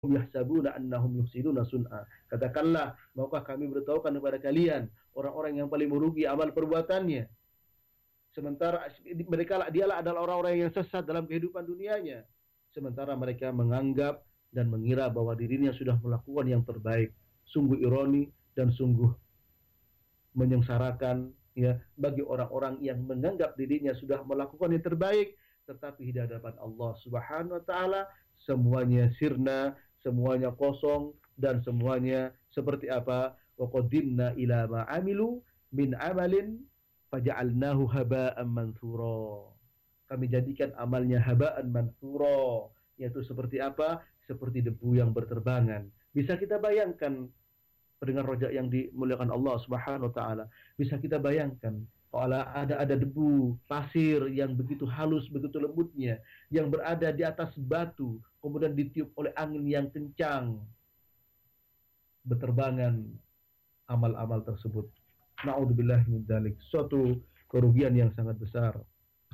yahsabuna annahum yuhsinuna sun'a. Katakanlah, maukah kami beritahukan kepada kalian orang-orang yang paling merugi amal perbuatannya, sementara mereka dialah adalah orang-orang yang sesat dalam kehidupan dunianya, sementara mereka menganggap dan mengira bahwa dirinya sudah melakukan yang terbaik. Sungguh ironi dan sungguh menyengsarakan ya bagi orang-orang yang menganggap dirinya sudah melakukan yang terbaik, tetapi di hadapan Allah Subhanahu wa taala semuanya sirna, semuanya kosong, dan semuanya seperti apa? Wa qadimna ila ma amilu min amalin faja'alnahu haba'an mansura. Kami jadikan amalnya haba'an mansura, yaitu seperti apa? Seperti debu yang berterbangan. Bisa kita bayangkan, pendengar rojak yang dimuliakan Allah Subhanahu wa taala, bisa kita bayangkan kalau ada debu pasir yang begitu halus, begitu lembutnya, yang berada di atas batu, kemudian ditiup oleh angin yang kencang, berterbangan amal-amal tersebut. Na'udzubillah min dzalik. Suatu kerugian yang sangat besar.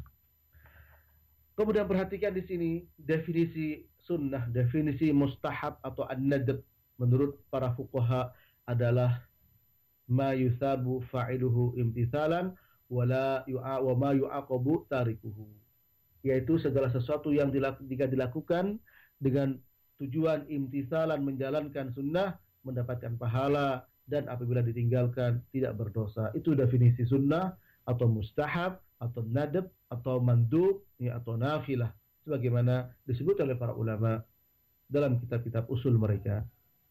Kemudian perhatikan di sini definisi sunnah, definisi mustahab atau an-nadab menurut para fuqaha adalah ma yusabu fa'iluhu imtithalan wa ma yu'aqabu tarikuhu, yaitu segala sesuatu yang jika dilakukan dengan tujuan imtithalan, menjalankan sunnah, mendapatkan pahala, dan apabila ditinggalkan tidak berdosa. Itu definisi sunnah atau mustahab atau nadab atau mandub ya, atau nafilah, sebagaimana disebut oleh para ulama dalam kitab-kitab usul mereka.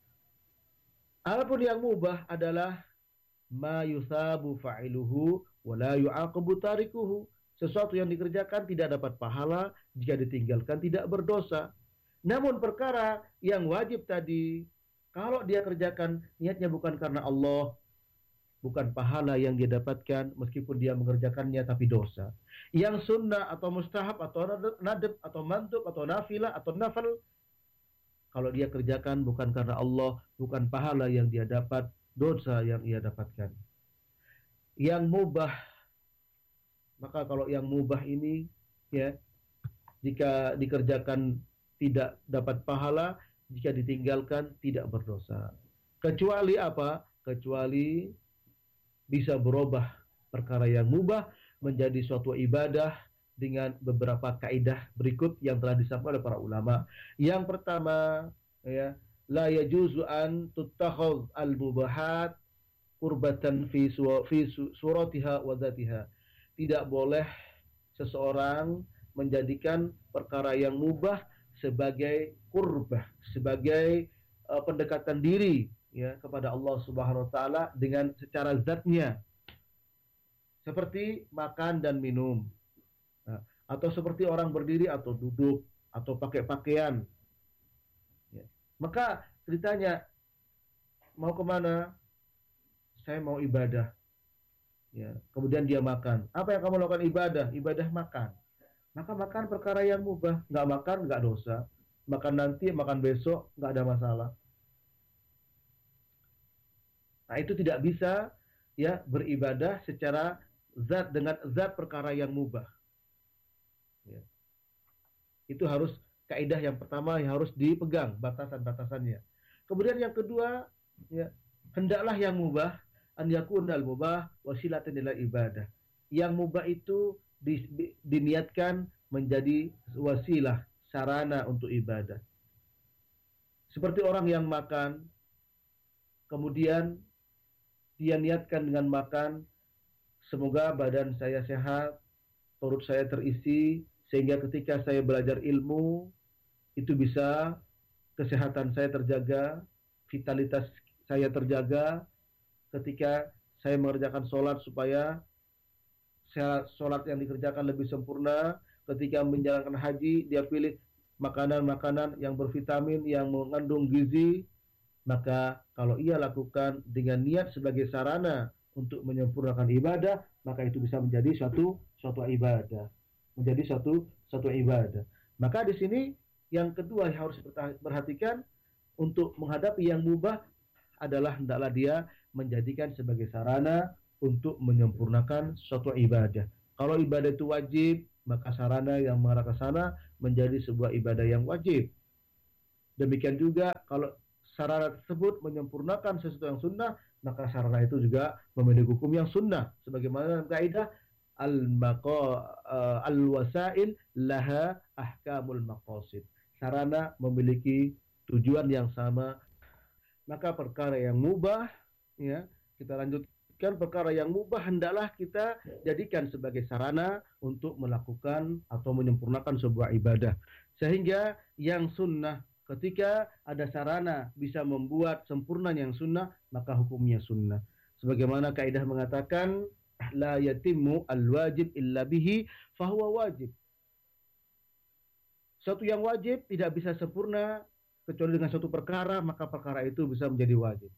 Adapun yang mubah adalah ma yusabu fa'iluhu wa la yu'aqabu tarikuhu, sesuatu yang dikerjakan tidak dapat pahala, jika ditinggalkan tidak berdosa. Namun perkara yang wajib tadi, kalau dia kerjakan niatnya bukan karena Allah, bukan pahala yang dia dapatkan meskipun dia mengerjakannya, tapi dosa. Yang sunnah atau mustahab atau nadab atau mantub atau nafilah atau nafal, kalau dia kerjakan bukan karena Allah, bukan pahala yang dia dapat, dosa yang ia dapatkan. Yang mubah, maka kalau yang mubah ini ya, jika dikerjakan tidak dapat pahala, jika ditinggalkan tidak berdosa. Kecuali apa? Kecuali bisa berubah perkara yang mubah menjadi suatu ibadah dengan beberapa kaidah berikut yang telah disampaikan oleh para ulama. Yang pertama, ya, la yajuzu an tuttakhadh al-mubahat qurbatan fi suratiha wa dzatiha. Tidak boleh seseorang menjadikan perkara yang mubah sebagai qurbah, sebagai pendekatan diri ya kepada Allah Subhanahu wa taala dengan secara zatnya, seperti makan dan minum. Nah, atau seperti orang berdiri atau duduk atau pakai pakaian ya. Maka ceritanya, mau kemana? Saya mau ibadah ya. Kemudian dia makan. Apa yang kamu lakukan? Ibadah makan. Maka makan perkara yang mubah. Nggak makan nggak dosa, makan nanti, makan besok nggak ada masalah. Nah, itu tidak bisa ya beribadah secara zat dengan zat perkara yang mubah ya. Itu harus kaidah yang pertama yang harus dipegang batasan-batasannya. Kemudian yang kedua ya, hendaklah yang mubah an yakunal mubah wasilatan ila ibadah. Yang mubah itu diniatkan menjadi wasilah, sarana untuk ibadah. Seperti orang yang makan, kemudian dia niatkan dengan makan, semoga badan saya sehat, perut saya terisi, sehingga ketika saya belajar ilmu, itu bisa kesehatan saya terjaga, vitalitas saya terjaga. Ketika saya mengerjakan sholat, supaya sholat yang dikerjakan lebih sempurna. Ketika menjalankan haji, dia pilih makanan-makanan yang bervitamin, yang mengandung gizi. Maka kalau ia lakukan dengan niat sebagai sarana untuk menyempurnakan ibadah, maka itu bisa menjadi suatu ibadah, menjadi suatu ibadah. Maka di sini yang kedua yang harus perhatikan untuk menghadapi yang mubah adalah hendaklah dia menjadikan sebagai sarana untuk menyempurnakan suatu ibadah. Kalau ibadah itu wajib, maka sarana yang mengarah ke sana menjadi sebuah ibadah yang wajib. Demikian juga kalau sarana tersebut menyempurnakan sesuatu yang sunnah, maka sarana itu juga memiliki hukum yang sunnah. Sebagaimana dalam kaidah al-wasail laha ahkamul maqasid. Sarana memiliki tujuan yang sama. Maka perkara yang mubah, ya, kita lanjutkan, perkara yang mubah hendaklah kita jadikan sebagai sarana untuk melakukan atau menyempurnakan sebuah ibadah. Sehingga yang sunnah, ketika ada sarana bisa membuat sempurna yang sunnah, maka hukumnya sunnah. Sebagaimana kaidah mengatakan, la yatimmu al-wajib illa bihi fahuwa wajib. Suatu yang wajib tidak bisa sempurna kecuali dengan suatu perkara, maka perkara itu bisa menjadi wajib.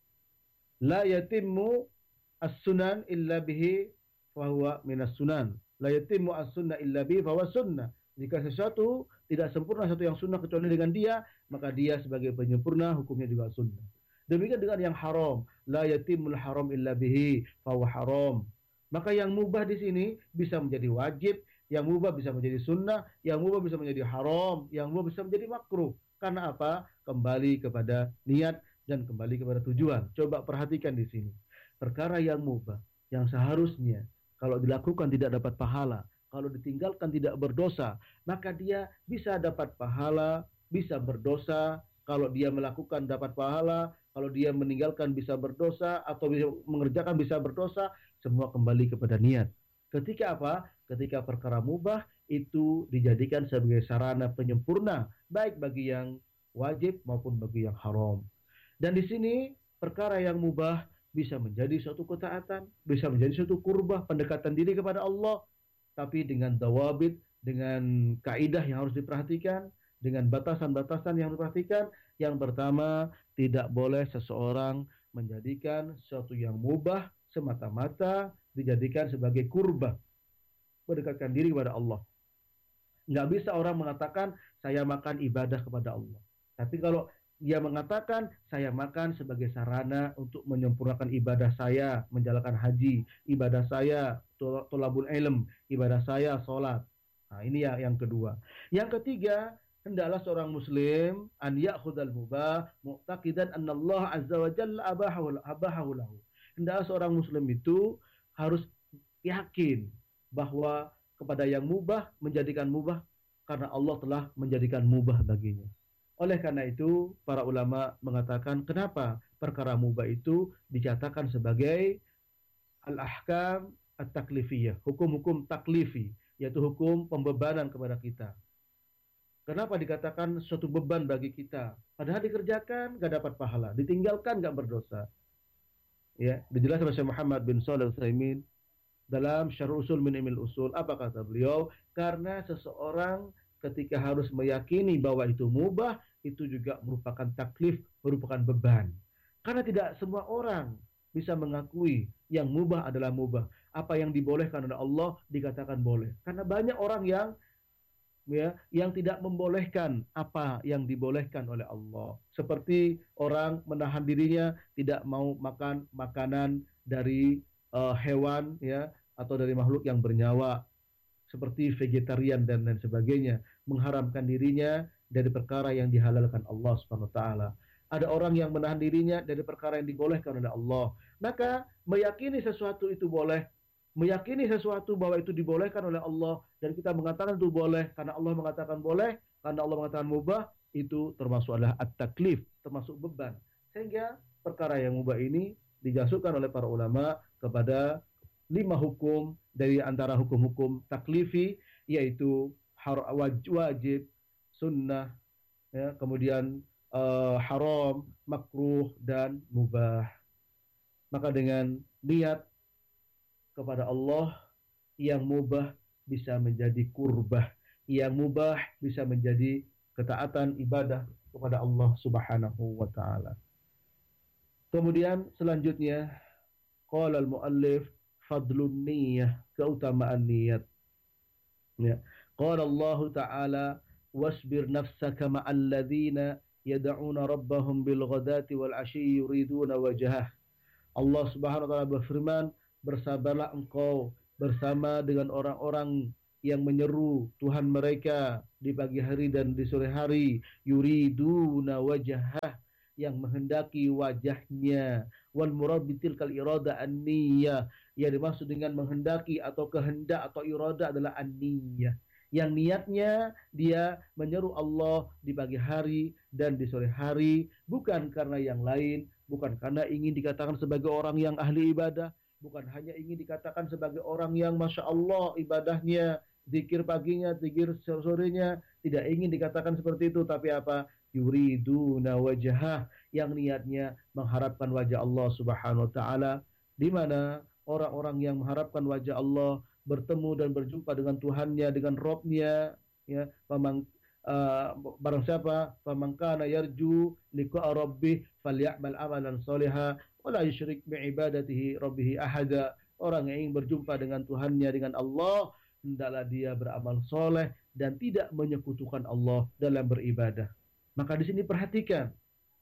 La yatimmu as-sunan illa bihi fahuwa minas sunan. La yatimmu as-sunnah illa bihi fahuwa sunnah. Jika sesuatu tidak sempurna, sesuatu yang sunnah kecuali dengan dia, maka dia sebagai penyempurna, hukumnya juga sunnah. Demikian dengan yang haram. La yatimul haram illa bihi fahuwa haram. Maka yang mubah di sini bisa menjadi wajib, yang mubah bisa menjadi sunnah, yang mubah bisa menjadi haram, yang mubah bisa menjadi makruh. Karena apa? Kembali kepada niat dan kembali kepada tujuan. Coba perhatikan di sini. Perkara yang mubah, yang seharusnya kalau dilakukan tidak dapat pahala, kalau ditinggalkan tidak berdosa, maka dia bisa dapat pahala, bisa berdosa. Kalau dia melakukan dapat pahala, kalau dia meninggalkan bisa berdosa, atau bisa mengerjakan bisa berdosa, semua kembali kepada niat. Ketika apa? Ketika perkara mubah itu dijadikan sebagai sarana penyempurna, baik bagi yang wajib maupun bagi yang haram. Dan di sini perkara yang mubah bisa menjadi suatu ketaatan, bisa menjadi suatu kurbah, pendekatan diri kepada Allah, tapi dengan dawabit, dengan kaidah yang harus diperhatikan, dengan batasan-batasan yang diperhatikan. Yang pertama, tidak boleh seseorang menjadikan sesuatu yang mubah semata-mata dijadikan sebagai kurbah, mendekatkan diri kepada Allah. Nggak bisa orang mengatakan saya makan ibadah kepada Allah. Tapi kalau dia mengatakan saya makan sebagai sarana untuk menyempurnakan ibadah saya, menjalankan haji, ibadah saya tolabul ilm, ibadah saya sholat. Nah, ini yang kedua. Yang ketiga, hendaklah seorang muslim an ya'khudal mubah mu'taqidan anna Allah azza wa jalla abahahu lahu. Hendaklah seorang muslim itu harus yakin bahwa kepada yang mubah, menjadikan mubah karena Allah telah menjadikan mubah baginya. Oleh karena itu, para ulama mengatakan kenapa perkara mubah itu dicatakan sebagai al-ahkam at-taklifiyah, hukum-hukum taklifi, yaitu hukum pembebanan kepada kita. Kenapa dikatakan suatu beban bagi kita? Padahal dikerjakan gak dapat pahala, ditinggalkan gak berdosa. Ya, dijelaskan oleh Syekh Muhammad bin Shalih Al-Utsaimin dalam Syarh Usul min Ilmil Usul. Apa kata beliau? Karena seseorang ketika harus meyakini bahwa itu mubah, itu juga merupakan taklif, merupakan beban. Karena tidak semua orang bisa mengakui yang mubah adalah mubah. Apa yang dibolehkan oleh Allah dikatakan boleh. Karena banyak orang yang tidak membolehkan apa yang dibolehkan oleh Allah. Seperti orang menahan dirinya tidak mau makan makanan dari hewan, ya, atau dari makhluk yang bernyawa, seperti vegetarian dan lain sebagainya, mengharamkan dirinya dari perkara yang dihalalkan Allah Subhanahu wa taala. Ada orang yang menahan dirinya dari perkara yang dibolehkan oleh Allah. Maka meyakini sesuatu itu boleh, meyakini sesuatu bahwa itu dibolehkan oleh Allah, dan kita mengatakan itu boleh karena Allah mengatakan boleh, karena Allah mengatakan mubah, itu termasuk adalah at-taklif, termasuk beban. Sehingga perkara yang mubah ini dijasuhkan oleh para ulama kepada 5 hukum dari antara hukum-hukum taklifi, yaitu wajib, sunnah, ya, kemudian haram, makruh, dan mubah. Maka dengan niat kepada Allah, yang mubah bisa menjadi kurbah, yang mubah bisa menjadi ketaatan ibadah kepada Allah Subhanahu wa taala. Kemudian selanjutnya, qala al-muallif fadlun niyyah, keutamaan niat. Ya. Qala Allah Ta'ala wasbir nafsaka ma'al ladzina yad'una rabbahum bil ghadati wal 'ashyi yuriduna wajhah. Allah Subhanahu wa taala berfirman, bersabarlah engkau bersama dengan orang-orang yang menyeru Tuhan mereka di pagi hari dan di sore hari, yuriduna wajhah, yang menghendaki wajahnya, wal murad bitilkal irada an-niyah, yang dimaksud dengan menghendaki atau kehendak atau irada adalah an-niyah, yang niatnya dia menyeru Allah di pagi hari dan di sore hari, bukan karena yang lain, bukan karena ingin dikatakan sebagai orang yang ahli ibadah, bukan hanya ingin dikatakan sebagai orang yang Masya Allah ibadahnya, zikir paginya, zikir sorenya, tidak ingin dikatakan seperti itu, tapi apa? Yuriduna wajhah, yang niatnya mengharapkan wajah Allah Subhanahu wa taala, di mana orang-orang yang mengharapkan wajah Allah, bertemu dan berjumpa dengan Tuhannya, dengan Robnya, ya, pemang, barang siapa famangkana yarju liqa rabbih falyamal amalan shaliha wala yusyrik bi'ibadatihi rabbih ahada. Orang yang ingin berjumpa dengan Tuhannya, dengan Allah, hendaklah dia beramal soleh dan tidak menyekutukan Allah dalam beribadah. Maka di sini perhatikan,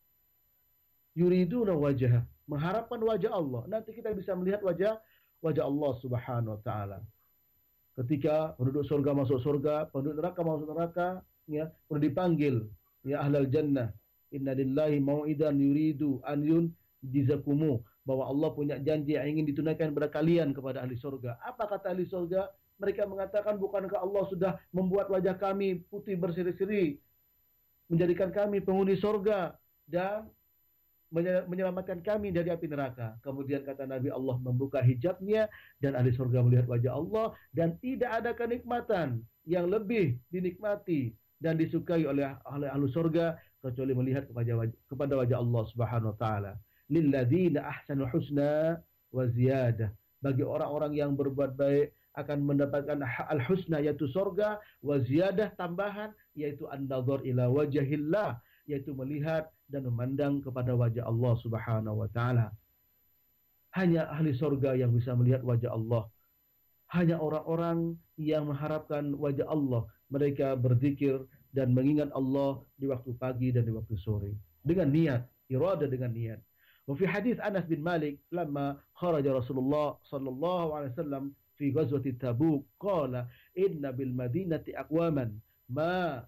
yuriduna wajah, mengharapkan wajah Allah. Nanti kita bisa melihat wajah Allah Subhanahu wa taala. Ketika penduduk surga masuk surga, penduduk neraka masuk neraka, ya, sudah dipanggil, ya ahlal jannah, inna lillahi mau'idan yuridu an yunjizakumu, bahwa Allah punya janji yang ingin ditunaikan kepada kalian, kepada ahli surga. Apa kata ahli surga? Mereka mengatakan, bukankah Allah sudah membuat wajah kami putih berseri-seri, menjadikan kami penghuni surga dan menyelamatkan kami dari api neraka. Kemudian kata Nabi, Allah membuka hijabnya dan ahli surga melihat wajah Allah, dan tidak ada kenikmatan yang lebih dinikmati dan disukai oleh ahli surga kecuali melihat kepada wajah Allah Subhanahu wa taala. Lilladzina ahsanul husna wa ziyadah. Bagi orang-orang yang berbuat baik akan mendapatkan al-husna, yaitu surga, wa ziyadah, tambahan, yaitu an-nazar ila wajhillah, yaitu melihat dan memandang kepada wajah Allah Subhanahu wa taala. Hanya ahli surga yang bisa melihat wajah Allah. Hanya orang-orang yang mengharapkan wajah Allah, mereka berzikir dan mengingat Allah di waktu pagi dan di waktu sore dengan niat, irada, dengan niat. Wa fi hadis Anas bin Malik, lama kharaja Rasulullah sallallahu alaihi wasallam fi ghazwati Tabuk, qala inna bil madinati aqwaman ma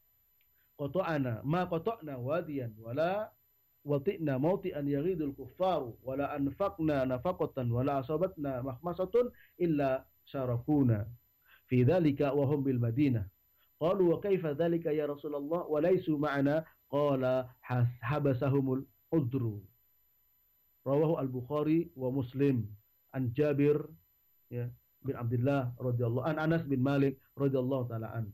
qata'na wadiyan wala wati'na mawti'an yaghidul kuffaru wala anfaqna nafaqatan wala asabatna mahmasatun illa syarakuna fi dhalika wa hum bil Madinah. Qalu wa kaifa dhalika ya Rasulullah wa laysu ma'ana, qala habasahumul udru. Rawahu al-Bukhari wa Muslim an Jabir, ya, bin Abdullah radhiyallahu an Anas bin Malik radhiyallahu taala an.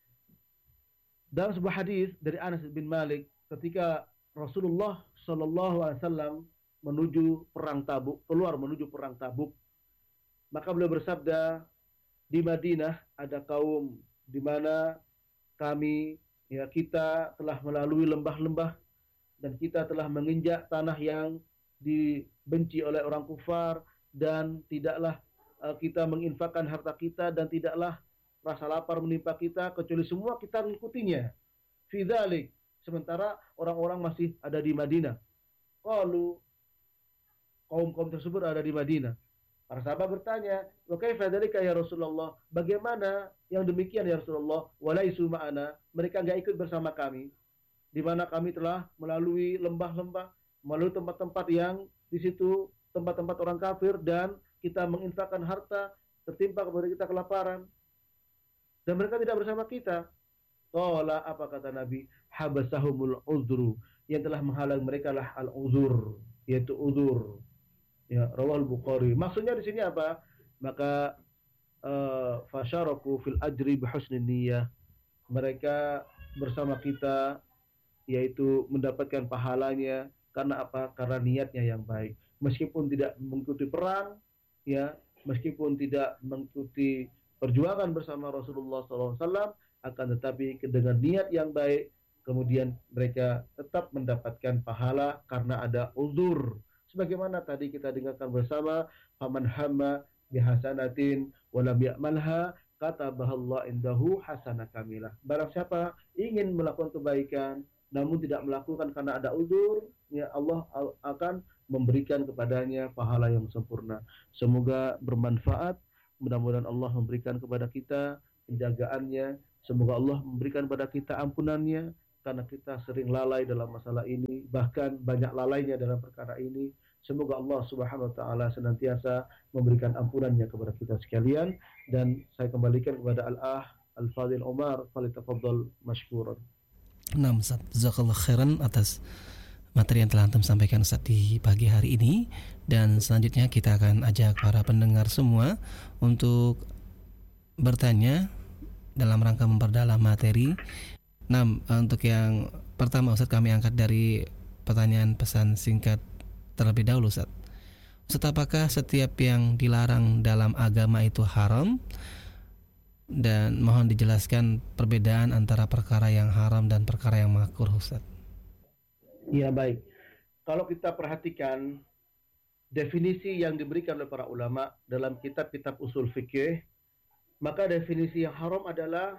Dalam sebuah hadis dari Anas bin Malik, ketika Rasulullah Shallallahu Alaihi Wasallam menuju perang Tabuk, keluar menuju perang Tabuk, maka beliau bersabda, di Madinah ada kaum di mana kami, ya, kita telah melalui lembah-lembah dan kita telah menginjak tanah yang dibenci oleh orang kufar, dan tidaklah kita menginfakkan harta kita, dan tidaklah rasa lapar menimpa kita, kecuali semua kita mengikutinya. Fidzalik, sementara orang-orang masih ada di Madinah. Qalu, kaum-kaum tersebut ada di Madinah. Para sahabat bertanya, wa kaifa dzalika ya Rasulullah? Bagaimana yang demikian ya Rasulullah? Walaisu ma'ana, mereka enggak ikut bersama kami, di mana kami telah melalui lembah-lembah, melalui tempat-tempat yang di situ tempat-tempat orang kafir, dan kita menginfakkan harta, tertimpa kepada kita kelaparan, dan mereka tidak bersama kita. Qala, apa kata Nabi? Habasahumul uzru, yang telah menghalang mereka lah al-uzur, yaitu uzur. Ya, rawal Bukhari. Maksudnya di sini apa? Maka fasyaraku fil ajri bihusnin niyyah. Mereka bersama kita, yaitu mendapatkan pahalanya karena apa? Karena niatnya yang baik. Meskipun tidak mengikuti perang, ya, meskipun tidak mengikuti perjuangan bersama Rasulullah SAW, akan tetapi dengan niat yang baik, kemudian mereka tetap mendapatkan pahala karena ada uzur. Sebagaimana tadi kita dengarkan bersama, faman hamma bihasanatin walam ya'malha katabahallahu indahu hasanah kamilah. Barang siapa ingin melakukan kebaikan namun tidak melakukan karena ada uzur, ya, Allah akan memberikan kepadanya pahala yang sempurna. Semoga bermanfaat. Mudah-mudahan Allah memberikan kepada kita penjagaannya. Semoga Allah memberikan kepada kita ampunannya, karena kita sering lalai dalam masalah ini, bahkan banyak lalainya dalam perkara ini. Semoga Allah Subhanahu wa taala senantiasa memberikan ampunannya kepada kita sekalian. Dan saya kembalikan kepada Al-Fadil Umar, falyatafaddal mashkuran. Nah, Ustaz, jazakallah khairan atas materi yang telah Antum sampaikan Ustaz di pagi hari ini. Dan selanjutnya kita akan ajak para pendengar semua untuk bertanya dalam rangka memperdalam materi. Nah, untuk yang pertama Ustaz, kami angkat dari pertanyaan pesan singkat terlebih dahulu Ustaz. Ustaz, apakah setiap yang dilarang dalam agama itu haram? Dan mohon dijelaskan perbedaan antara perkara yang haram dan perkara yang makruh, Ustaz. Ya, baik. Kalau kita perhatikan definisi yang diberikan oleh para ulama dalam kitab-kitab usul fikih, maka definisi yang haram adalah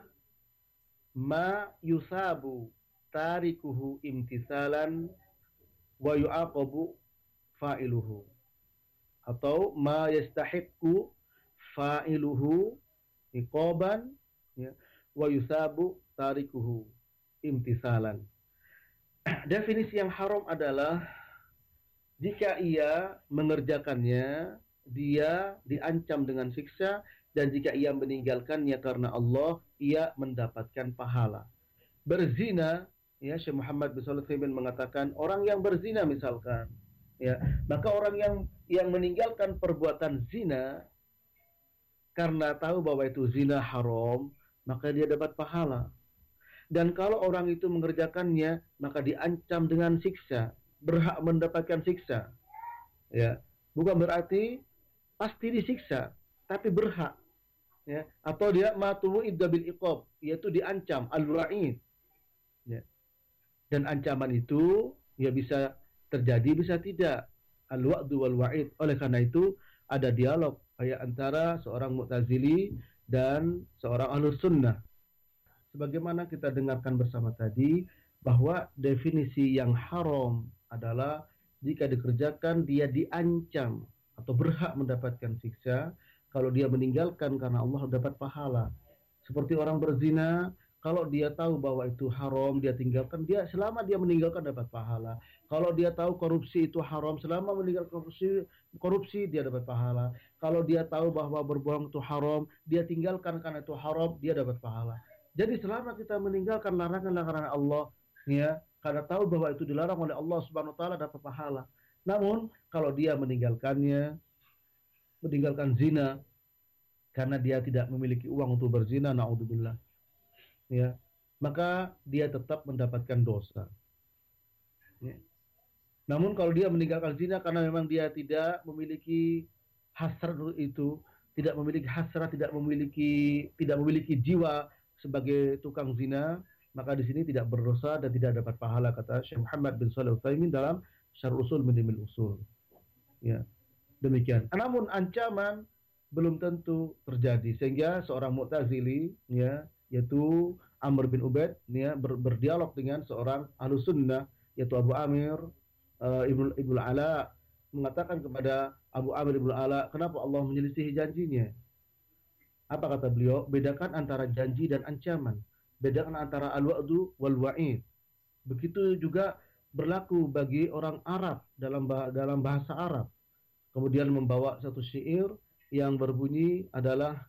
ma yusabu tarikuhu imtisalan wa yu'aqabu fa'iluhu, atau ma yastahiqqu fa'iluhu iqaban, ya, wa yusabu tarikuhu imtisalan. Definisi yang haram adalah jika ia mengerjakannya, dia diancam dengan siksa, dan jika ia meninggalkannya karena Allah, ia mendapatkan pahala. Berzina, ya, Syekh Muhammad bin Shalih Al-Utsaimin mengatakan orang yang berzina misalkan, ya, maka orang yang meninggalkan perbuatan zina karena tahu bahwa itu zina haram, maka dia dapat pahala. Dan kalau orang itu mengerjakannya, maka diancam dengan siksa, berhak mendapatkan siksa. Ya, bukan berarti pasti disiksa, tapi berhak. Ya, atau dia matu'u iddabil iqab, yaitu diancam al-wa'id. Ya. Dan ancaman itu ya bisa terjadi, bisa tidak. Al-wa'du wal wa'id. Oleh karena itu ada dialog antara seorang Mu'tazili dan seorang Ahlus Sunnah. Sebagaimana kita dengarkan bersama tadi, bahwa definisi yang haram adalah jika dikerjakan dia diancam atau berhak mendapatkan siksa. Kalau dia meninggalkan karena Allah dapat pahala. Seperti orang berzina, kalau dia tahu bahwa itu haram, dia tinggalkan, dia selama dia meninggalkan dapat pahala. Kalau dia tahu korupsi itu haram, selama meninggalkan korupsi dia dapat pahala. Kalau dia tahu bahwa berbohong itu haram, dia tinggalkan karena itu haram, dia dapat pahala. Jadi selama kita meninggalkan larangan-larangan Allah, ya, karena tahu bahwa itu dilarang oleh Allah Subhanahu wa taala, dapat pahala. Namun kalau dia meninggalkan zina karena dia tidak memiliki uang untuk berzina, naudzubillah, ya, maka dia tetap mendapatkan dosa. Ya. Namun kalau dia meninggalkan zina karena memang dia tidak memiliki hasrat itu, tidak memiliki hasrat, tidak memiliki jiwa sebagai tukang zina, maka di sini tidak berdosa dan tidak dapat pahala, kata Syekh Muhammad bin Shalih Al-Utsaimin dalam Syarh Usul min Ilmil Usul. Ya. Demikian. Namun ancaman belum tentu terjadi, sehingga seorang Mu'tazili, ya, yaitu Amr bin Ubaid, ya, berdialog dengan seorang Ahlus Sunnah yaitu Abu Amir Ibnu Ala, mengatakan kepada Abu Amir Ibnu Ala, kenapa Allah menyelisihi janjinya? Apa kata beliau? Bedakan antara janji dan ancaman. Bedakan antara al-wa'du wal wa'id. Begitu juga berlaku bagi orang Arab dalam bahasa Arab. Kemudian membawa satu syair yang berbunyi adalah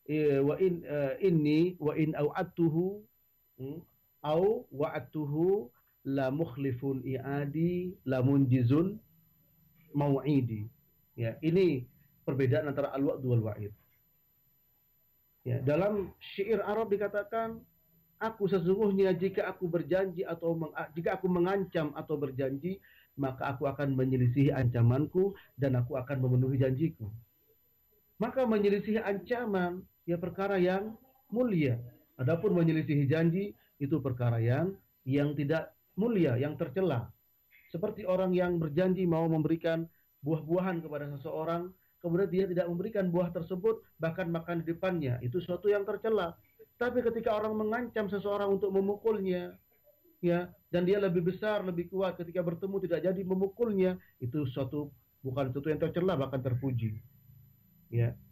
inni wa in au'atuhu au wa'atuhu la mukhlifun i'adi la munjizun mau'idi. Ya, ini perbedaan antara al-wa'd wal wa'id. Ya, dalam syair Arab dikatakan, aku sesungguhnya jika aku berjanji atau jika aku mengancam atau berjanji, maka aku akan menyelisihi ancamanku dan aku akan memenuhi janjiku. Maka menyelisihi ancaman ya perkara yang mulia. Adapun menyelisihi janji itu perkara yang tidak mulia, yang tercela. Seperti orang yang berjanji mau memberikan buah-buahan kepada seseorang, kemudian dia tidak memberikan buah tersebut, bahkan makan di depannya, itu suatu yang tercela. Tapi ketika orang mengancam seseorang untuk memukulnya, ya, dan dia lebih besar, lebih kuat, ketika bertemu tidak jadi memukulnya, itu bukan sesuatu yang tercela, bahkan terpuji. Ya.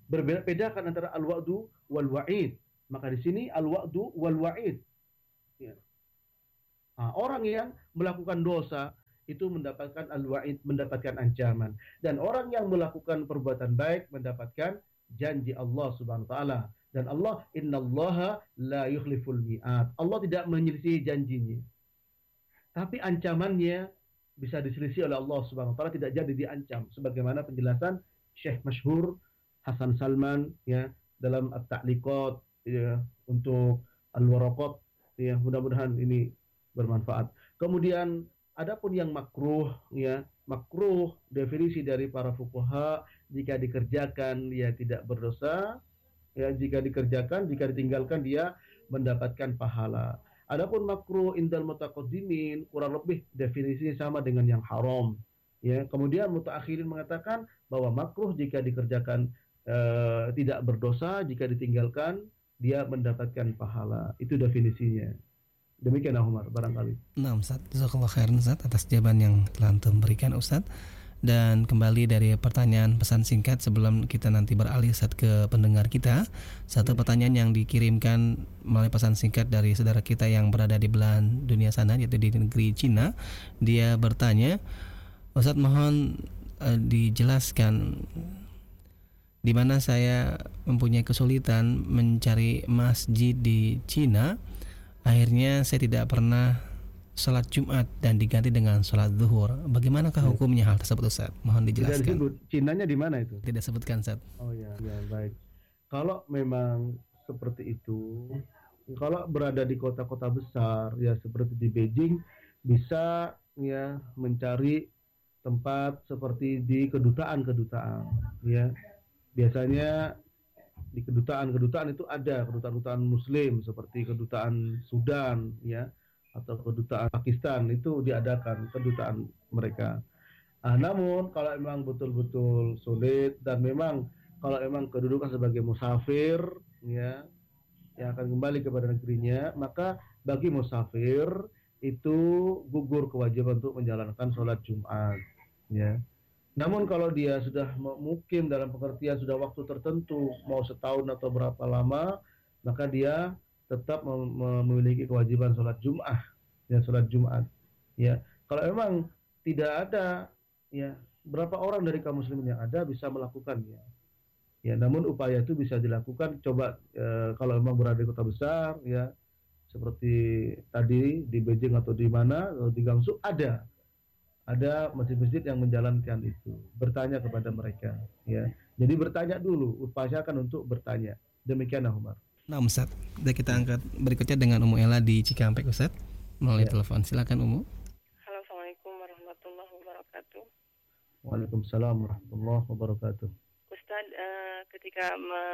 Bedakan antara al-wa'du wal wa'id. Maka di sini al-wa'du wal wa'id. Ya. Nah, orang yang melakukan dosa itu mendapatkan al-wa'id, mendapatkan ancaman. Dan orang yang melakukan perbuatan baik mendapatkan janji Allah Subhanahu wa taala. Dan Allah, innallaha la yukhliful mi'ad. Allah tidak menyelisih janjinya. Tapi ancamannya bisa diselisih oleh Allah Subhanahu wa taala, tidak jadi diancam sebagaimana penjelasan Syekh Masyhur Hasan Salman ya dalam At-Ta'liqat ya untuk Al-Waraqat ya, mudah-mudahan ini bermanfaat. Kemudian adapun yang makruh ya, makruh definisi dari para fuqaha jika dikerjakan ya tidak berdosa, ya jika dikerjakan, jika ditinggalkan dia mendapatkan pahala. Adapun makruh indal mutaqaddimin kurang lebih definisinya sama dengan yang haram. Ya, kemudian mutaakhirin mengatakan bahwa makruh jika dikerjakan tidak berdosa, jika ditinggalkan dia mendapatkan pahala. Itu definisinya. Demikian Umar barangkali. Nah, Ustaz, jazakallahu khairan Ustaz atas jawaban yang telah Antum berikan Ustaz. Dan kembali dari pertanyaan pesan singkat sebelum kita nanti beralih Ustaz ke pendengar kita. Satu pertanyaan yang dikirimkan melalui pesan singkat dari saudara kita yang berada di belahan dunia sana, yaitu di negeri Cina. Dia bertanya, Ustaz mohon dijelaskan di mana saya mempunyai kesulitan mencari masjid di Cina. Akhirnya saya tidak pernah sholat Jumat dan diganti dengan sholat zuhur. Bagaimanakah hukumnya hal tersebut Ustaz? Mohon dijelaskan. Tidak disebut Cinanya di mana itu? Tidak sebutkan Ustaz. Oh ya, ya baik. Kalau memang seperti itu, kalau berada di kota-kota besar ya seperti di Beijing, bisa ya mencari tempat seperti di kedutaan-kedutaan ya. Biasanya di kedutaan-kedutaan itu ada kedutaan-kedutaan muslim seperti kedutaan Sudan ya atau kedutaan Pakistan, itu diadakan kedutaan mereka. Namun kalau memang betul-betul sulit dan memang kalau memang kedudukan sebagai musafir ya yang akan kembali kepada negerinya, maka bagi musafir itu gugur kewajiban untuk menjalankan sholat Jumat ya. Namun kalau dia sudah mukim dalam pengertian sudah waktu tertentu, mau setahun atau berapa lama, maka dia tetap memiliki kewajiban sholat Jum'ah, ya sholat Jumat. Ya, kalau memang tidak ada, ya berapa orang dari kaum muslimin yang ada bisa melakukannya. Ya, namun upaya itu bisa dilakukan. Coba kalau memang berada di kota besar, ya seperti tadi di Beijing atau di mana, atau di Gangsu ada masjid-masjid yang menjalankan itu. Bertanya kepada mereka ya. Jadi bertanya dulu, upayakan untuk bertanya. Demikian Umar. Nah Ustaz, kita angkat berikutnya dengan Umu Ella di Cikampek Ustaz melalui telepon. Silakan Umu. Halo, Assalamualaikum warahmatullahi wabarakatuh. Waalaikumsalam warahmatullahi wabarakatuh. Ustaz, ketika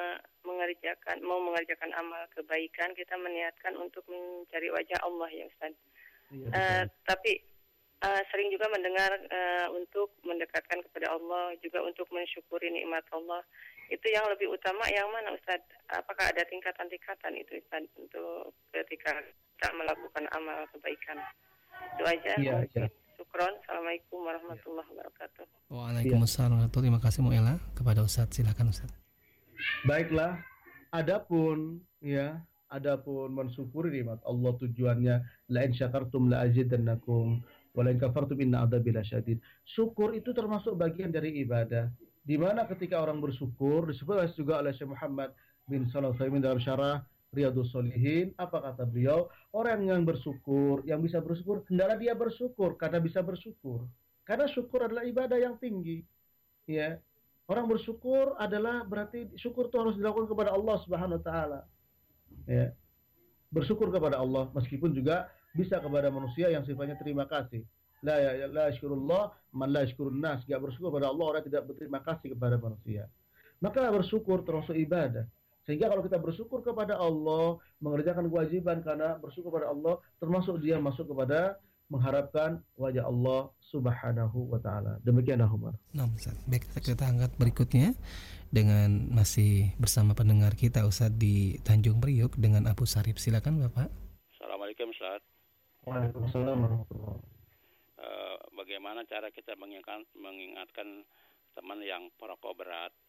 mau mengerjakan amal kebaikan, kita meniatkan untuk mencari wajah Allah ya Ustaz. Tapi sering juga mendengar untuk mendekatkan kepada Allah, juga untuk mensyukuri nikmat Allah. Itu yang lebih utama yang mana Ustaz? Apakah ada tingkatan-tingkatan itu Ustaz untuk ketika kita melakukan amal kebaikan? Itu aja. Iya. Syukron. Assalamualaikum warahmatullahi wabarakatuh. Waalaikumsalam. Terima kasih Mu Ella. Kepada Ustaz, silakan Ustaz. Baiklah. Adapun mensyukuri nikmat Allah, tujuannya la in syakartum la azidannakum wa la in kafartum inna adzabi lasyadid. Syukur itu termasuk bagian dari ibadah. Di mana ketika orang bersyukur, disebut juga oleh Syekh Muhammad bin Shalih Al-Utsaimin dalam syarah Riyadhus Shalihin, apa kata beliau? Orang yang bersyukur, yang bisa bersyukur, hendaklah dia bersyukur karena bisa bersyukur. Karena syukur adalah ibadah yang tinggi. Ya. Orang bersyukur adalah berarti syukur itu harus dilakukan kepada Allah Subhanahu wa taala. Ya. Bersyukur kepada Allah meskipun juga bisa kepada manusia yang sifatnya terima kasih. La yashkurullah man la yashkurun nas. Enggak bersyukur kepada Allah orang tidak berterima kasih kepada manusia. Maka bersyukur termasuk ibadah. Sehingga kalau kita bersyukur kepada Allah, mengerjakan kewajiban karena bersyukur kepada Allah, termasuk dia masuk kepada mengharapkan wajah Allah Subhanahu wa taala. Demikian Umar. Nah, Ustaz. Baik, kita angkat berikutnya dengan masih bersama pendengar kita Ustaz di Tanjung Priuk dengan Abu Sarip. Silakan Bapak. Assalamualaikum Ustaz. Waalaikumsalam warahmatullahi. Bagaimana cara kita mengingatkan teman yang perokok berat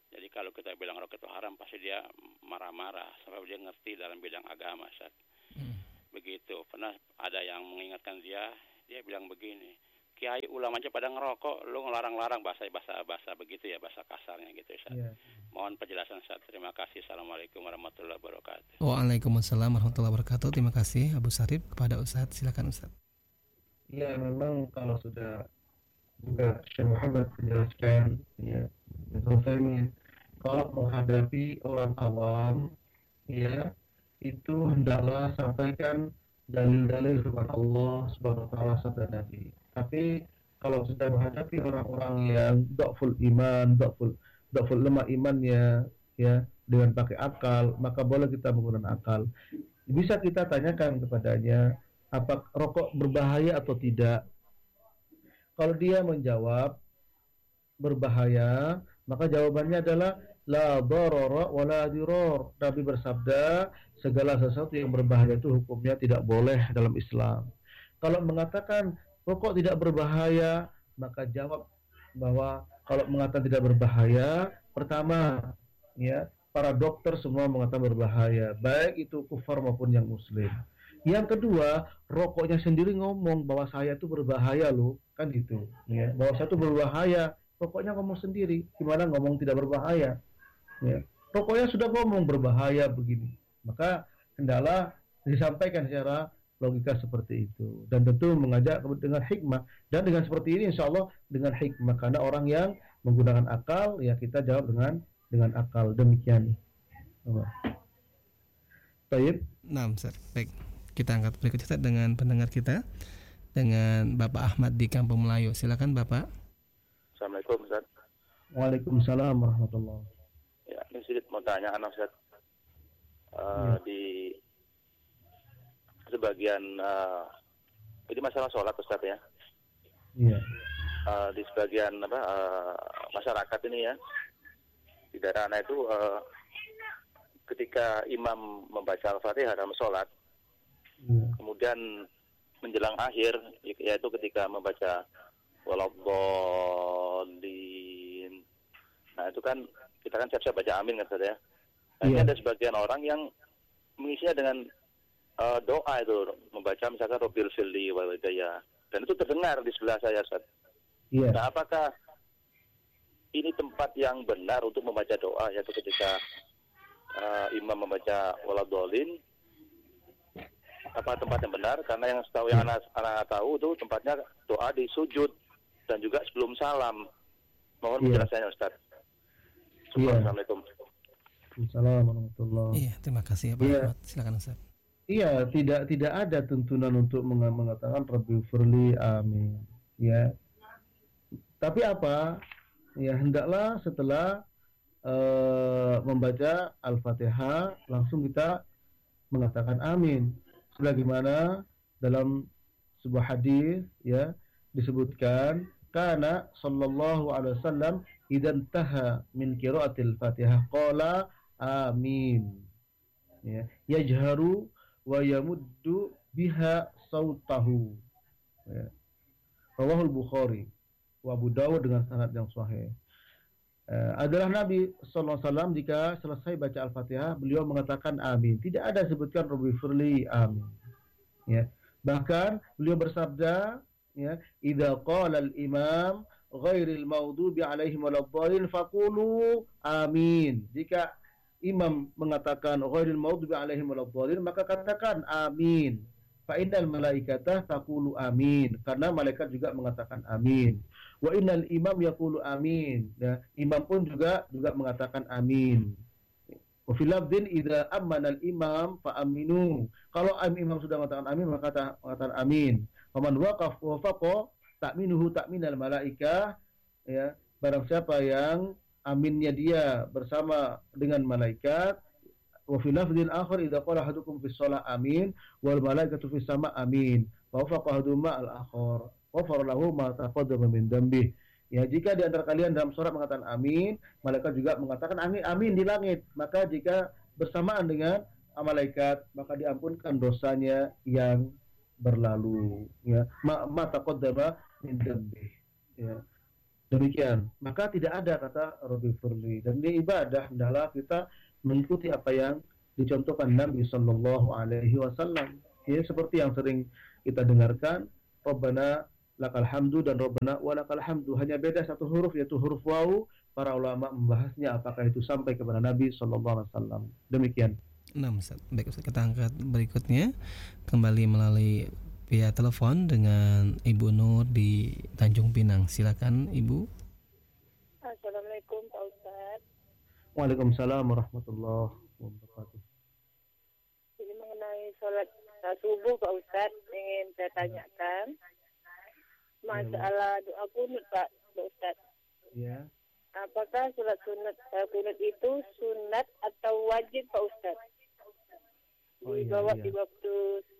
Jadi kalau kita bilang rokok itu haram, pasti dia marah-marah, sebab dia ngerti dalam bidang agama, Ustaz. Begitu. Pernah ada yang mengingatkan dia bilang begini, kiai ulama aja pada ngerokok, lu ngelarang-larang, bahasa begitu ya, bahasa kasarnya gitu, Ustaz. Yeah. Mohon penjelasan, Ustaz. Terima kasih. Assalamualaikum warahmatullahi wabarakatuh. Waalaikumsalam warahmatullahi wabarakatuh. Terima kasih Abu Sarip. Kepada Ustaz, silakan Ustaz. Ya, memang kalau sudah juga Syekh Muhammad menjelaskan, ya, kalau menghadapi orang awam, ya, itu hendaklah sampaikan dalil-dalil firman Allah Subhanahu wa taala sabda Nabi. Tapi kalau sudah menghadapi orang-orang yang dhaful iman, dhaful lemah imannya, ya, dengan pakai akal, maka boleh kita menggunakan akal. Bisa kita tanyakan kepadanya, apa rokok berbahaya atau tidak? Kalau dia menjawab berbahaya, maka jawabannya adalah la darara wa la dirar. Nabi bersabda, segala sesuatu yang berbahaya itu hukumnya tidak boleh dalam Islam. Kalau mengatakan rokok tidak berbahaya, maka jawab bahwa kalau mengatakan tidak berbahaya, pertama, ya, para dokter semua mengatakan berbahaya, baik itu kufar maupun yang muslim. Yang kedua, rokoknya sendiri ngomong bahwa saya itu berbahaya loh, kan gitu, ya, bahwa saya itu berbahaya. Rokoknya ngomong sendiri, gimana ngomong tidak berbahaya? Ya, rokoknya sudah ngomong berbahaya begini, maka hendaklah disampaikan secara logika seperti itu, dan tentu mengajak dengan hikmah, dan dengan seperti ini insya Allah dengan hikmah, karena orang yang menggunakan akal, ya kita jawab dengan akal. Demikian. Baik. Nah, Ustaz. Baik. Kita angkat berikutnya dengan pendengar kita, dengan Bapak Ahmad di Kampung Melayu. Silakan Bapak. Assalamualaikum Ustaz. Waalaikumsalam warahmatullahi. Ya, ini sedikit mau tanya Ustaz. Di sebagian ini masalah sholat Ustaz ya. Iya. Di sebagian masyarakat ini ya, di daerah Ana itu ketika imam membaca Al-Fatihah dalam sholat, kemudian menjelang akhir, yaitu ketika membaca waladhdallin. Nah itu kan kita kan siap-siap baca amin kan Ustaz ya. Nah, ini ada sebagian orang yang mengisinya dengan doa itu, membaca misalkan Rabbil Firli wal Hidayah, dan itu terdengar di sebelah saya Ustaz. Nah apakah ini tempat yang benar untuk membaca doa, yaitu ketika imam membaca waladhdallin? Apa tempat yang benar? Karena yang setahu yang anak tahu itu tempatnya doa di sujud dan juga sebelum salam. Mohon penjelasannya Ustaz. Assalamualaikum. Assalamualaikum. Iya, terima kasih Pak Ahmad. Silakan Ustaz. Iya, tidak ada tuntunan untuk mengatakan Rabbi firli amin. Ya. Tapi apa? Ya hendaklah setelah membaca Al-Fatihah langsung kita mengatakan amin. Sebagaimana dalam sebuah hadis ya disebutkan, kana sallallahu alaihi wasallam idan taha min qiraatil Fatihah qala amin. Ya, yajharu wa yamuddu biha sautahu. Ya. Rawahul Bukhari wa Abu Dawud dengan sanad yang sahih. Adalah Nabi sallallahu alaihi wasallam jika selesai baca Al-Fatihah beliau mengatakan amin. Tidak ada sebutkan Rabbi firli amin. Ya. Bahkan beliau bersabda, ya, idza qala al-imam ghairil maghdubi alaihim waladdallin faqulu amin. Jika imam mengatakan ghairil maghdubi alaihim waladdallin, maka katakan amin. Fa innal malaikata taqulu amin, karena malaikat juga mengatakan amin. Wa innal imam yaqulu amin, ya, imam pun juga mengatakan amin. Wa fil lafdhin idza amana al imam fa aminu. Kalau imam sudah mengatakan amin maka katakan amin. Faman wafaqa ta'minuhu ta'minal malaikah, ya, barang siapa yang aminnya dia bersama dengan malaikat. Wa fil lafdhin akhar idza qala ahadukum fis shalah amin wal malaikatu fis sama amin. Wa wafaqa ahaduma al akhar ghafara lahu ma taqaddama min dhanbi. Ya, jika di antara kalian dalam surat mengatakan amin, malaikat juga mengatakan amin, amin di langit. Maka jika bersamaan dengan malaikat, maka diampunkan dosanya yang berlalu. Ya, ma taqaddama min dhanbi. Ya. Demikian. Maka tidak ada kata Rabbi firli. Dan di ibadah adalah kita mengikuti apa yang dicontohkan Nabi Shallallahu Alaihi Wasallam. Ya, seperti yang sering kita dengarkan, Rabbana lakal hamdu dan Rabbana walakal hamdu. Hanya beda satu huruf, yaitu huruf wawu. Para ulama membahasnya apakah itu sampai kepada Nabi Shallallahu Alaihi Wasallam. Demikian. Nah, Ustaz. Baik, Ustaz, kita angkat berikutnya kembali melalui via telepon dengan Ibu Nur di Tanjung Pinang. Silakan Ibu. Assalamualaikum Pak Ustaz. Waalaikumsalam warahmatullahi wabarakatuh. Ini mengenai sholat subuh Pak Ustaz, ingin saya tanyakan masalah doa kunut Pak Ustaz. Ya. Apakah sholat kunut itu sunat atau wajib Pak Ustaz? Dibawa di waktu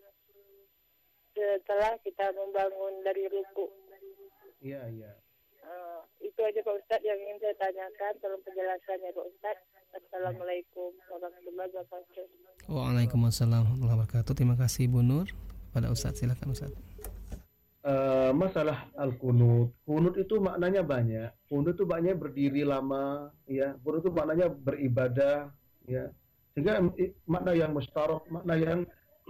setelah kita membangun dari ruku. Iya, iya. Itu aja Pak Ustaz yang ingin saya tanyakan. Tolong penjelasannya Pak Ustaz. Assalamualaikum warahmatullahi wabarakatuh. Waalaikumsalam warahmatullahi wabarakatuh. Terima kasih Ibu Nur. Pada Ustaz, silakan Ustaz. Masalah al-kunut. Kunut itu maknanya banyak. Kunut itu maknanya berdiri lama, ya. Kunut itu maknanya beribadah, ya. Sehingga makna yang mustarok, makna yang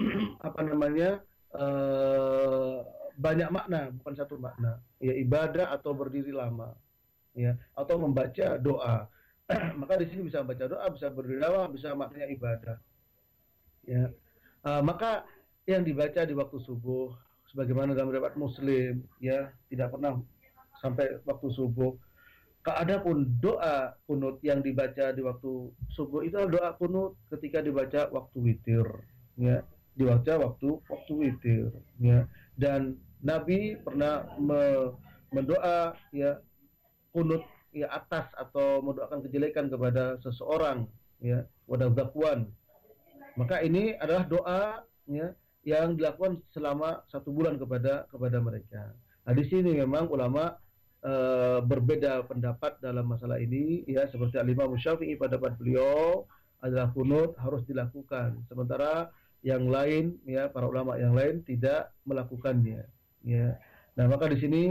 banyak makna, bukan satu makna. Ya, ibadah atau berdiri lama, ya, atau membaca doa. Maka di sini bisa membaca doa, bisa berdiri lama, bisa maknanya ibadah. Ya. Maka yang dibaca di waktu subuh, sebagaimana dalam riwayat Muslim, ya, tidak pernah sampai waktu subuh. Adapun doa kunut yang dibaca di waktu subuh itu adalah doa kunut ketika dibaca waktu witir, ya, dibaca waktu witir, ya. Dan Nabi pernah mendoa, ya, kunut, ya, atas atau mendoakan kejelekan kepada seseorang, ya, wadadzakwan. Maka ini adalah doa, ya, yang dilakukan selama 1 bulan kepada mereka. Nah, di sini memang ulama berbeda pendapat dalam masalah ini, ya, seperti Al-Imam Syafi'i pada pendapat beliau adalah kunut harus dilakukan, sementara yang lain, ya, para ulama yang lain tidak melakukannya, ya. Nah, maka di sini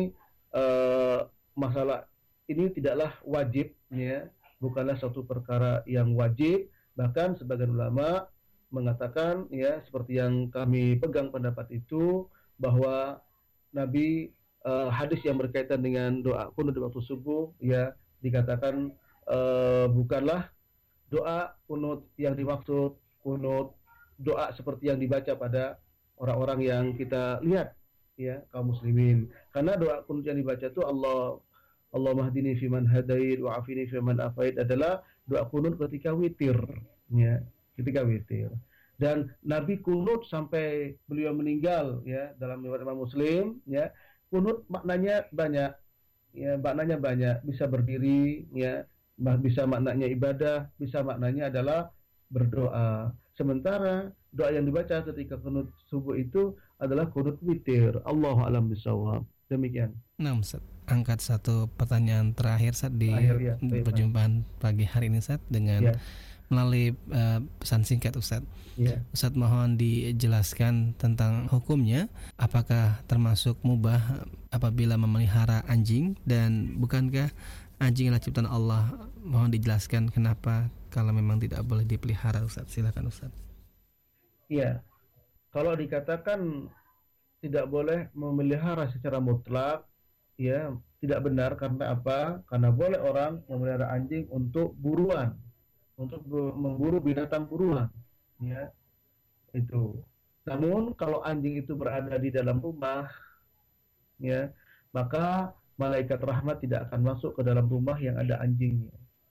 masalah ini tidaklah wajib, ya, bukanlah suatu perkara yang wajib. Bahkan sebagian ulama mengatakan, ya, seperti yang kami pegang pendapat itu, bahwa Nabi hadis yang berkaitan dengan doa kunut di waktu subuh, ya, dikatakan bukanlah doa kunut yang dimaksud kunut doa seperti yang dibaca pada orang-orang yang kita lihat, ya, kaum muslimin. Karena doa kunut yang dibaca itu Allahumma hdini fiman hadait wa afini fiman afait adalah doa kunut ketika witir, ya, ketika witir. Dan Nabi kunut sampai beliau meninggal, ya, dalam riwayat Imam Muslim, ya. Kunut maknanya banyak, ya, maknanya banyak. Bisa berdiri, ya, bisa maknanya ibadah, bisa maknanya adalah berdoa. Sementara doa yang dibaca ketika kunut subuh itu adalah kunut witir. Allahu a'lam bishawab. Demikian. Nah, Ustaz, angkat satu pertanyaan terakhir saat di perjumpaan pagi hari ini, Ustaz, dengan melalui pesan singkat, Ustaz. Ustaz, mohon dijelaskan tentang hukumnya. Apakah termasuk mubah apabila memelihara anjing, dan bukankah anjing adalah ciptaan Allah? Mohon dijelaskan kenapa kalau memang tidak boleh dipelihara, Ustaz. Silakan, Ustaz. Iya. Kalau dikatakan tidak boleh memelihara secara mutlak, ya, tidak benar. Karena apa? Karena boleh orang memelihara anjing untuk buruan, untuk memburu binatang buruan, ya, itu. Namun kalau anjing itu berada di dalam rumah, ya, maka malaikat rahmat tidak akan masuk ke dalam rumah yang ada anjingnya.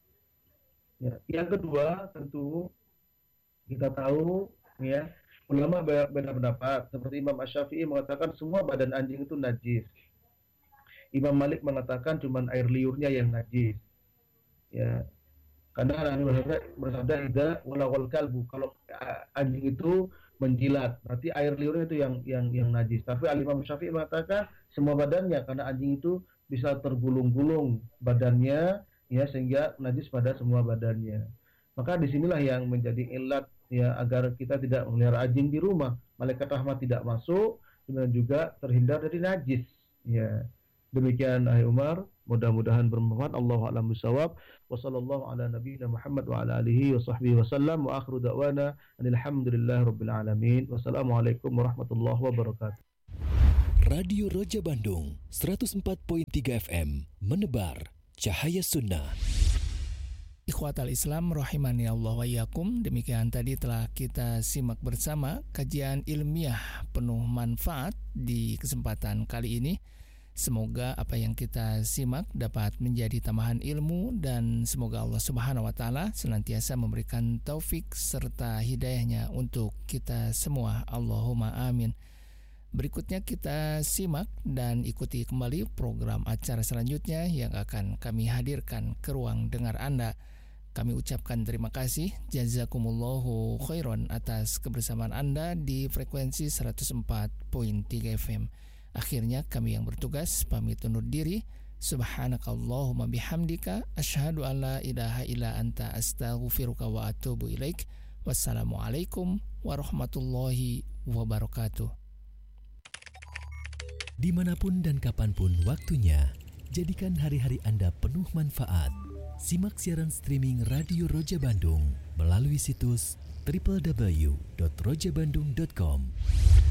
Ya. Yang kedua, tentu kita tahu, ya, ulama beda pendapat. Seperti Imam Asy-Syafi'i mengatakan semua badan anjing itu najis. Imam Malik mengatakan cuma air liurnya yang najis, ya. Karena Nabi bersabda, "Idza walawal kalbu," kalau anjing itu menjilat, berarti air liurnya itu yang najis. Tapi Imam Syafi'i mengatakan semua badannya, karena anjing itu bisa tergulung-gulung badannya, ya, sehingga najis pada semua badannya. Maka disinilah yang menjadi ilat, ya, agar kita tidak memelihara anjing di rumah. Malaikat rahmat tidak masuk, dan juga terhindar dari najis. Ya, demikian, Umar. Mudah-mudahan bermanfaat. Allahu a'lam bishawab. Wa sallallahu ala nabiyyina Muhammad wa ala alihi wa sahbihi wasallam. Wa akhiru da'wana alhamdulillahi rabbil alamin. Wassalamualaikum warahmatullahi wabarakatuh. Radio Roja Bandung 104.3 FM menebar cahaya sunnah. Ikhwatal Islam rahimani Allah wa iyyakum. Demikian tadi telah kita simak bersama kajian ilmiah penuh manfaat di kesempatan kali ini. Semoga apa yang kita simak dapat menjadi tambahan ilmu dan semoga Allah Subhanahu wa taala senantiasa memberikan taufik serta hidayahnya untuk kita semua. Allahumma amin. Berikutnya kita simak dan ikuti kembali program acara selanjutnya yang akan kami hadirkan ke ruang dengar Anda. Kami ucapkan terima kasih, jazakumullahu khairan atas kebersamaan Anda di frekuensi 104.3 FM. Akhirnya kami yang bertugas pamit undur diri. Subhanakallahumma bihamdika asyhadu an la ilaha illa anta astaghfiruka wa atubu ilaik. Wassalamualaikum warahmatullahi wabarakatuh. Dimanapun dan kapanpun waktunya, jadikan hari-hari Anda penuh manfaat. Simak siaran streaming Radio Roja Bandung melalui situs www.rojabandung.com.